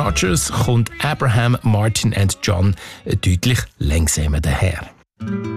Rogers kommt Abraham, Martin and John deutlich langsamer daher.